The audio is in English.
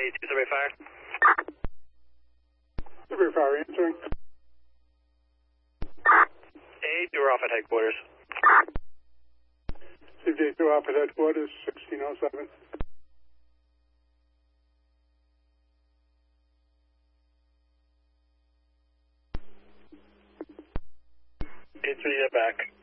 2 Survey Fire. Survey Fire answering. A2 we're off at headquarters. CJ2 off at headquarters, 1607. A3 back.